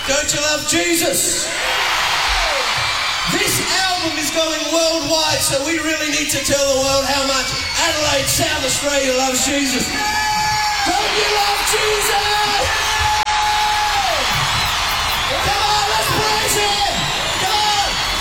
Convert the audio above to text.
Don't you love Jesus? This album is going worldwide, so we really need to tell the world how much Adelaide, South Australia loves Jesus. Don't you love Jesus?